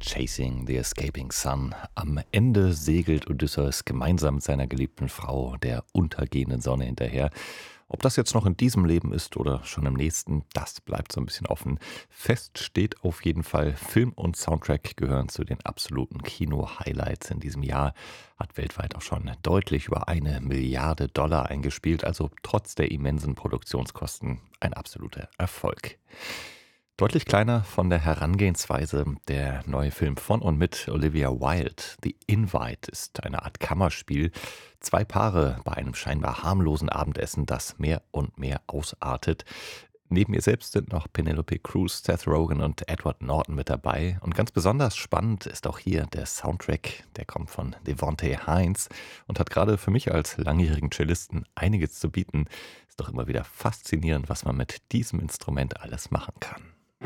Chasing the Escaping Sun. Am Ende segelt Odysseus gemeinsam mit seiner geliebten Frau der untergehenden Sonne hinterher. Ob das jetzt noch in diesem Leben ist oder schon im nächsten, das bleibt so ein bisschen offen. Fest steht auf jeden Fall, Film und Soundtrack gehören zu den absoluten Kino-Highlights in diesem Jahr. Hat weltweit auch schon deutlich über 1 Milliarde Dollar eingespielt, also trotz der immensen Produktionskosten ein absoluter Erfolg. Deutlich kleiner von der Herangehensweise der neue Film von und mit Olivia Wilde. The Invite ist eine Art Kammerspiel. Zwei Paare bei einem scheinbar harmlosen Abendessen, das mehr und mehr ausartet. Neben ihr selbst sind noch Penelope Cruz, Seth Rogen und Edward Norton mit dabei. Und ganz besonders spannend ist auch hier der Soundtrack. Der kommt von Devontae Hines und hat gerade für mich als langjährigen Cellisten einiges zu bieten. Ist doch immer wieder faszinierend, was man mit diesem Instrument alles machen kann.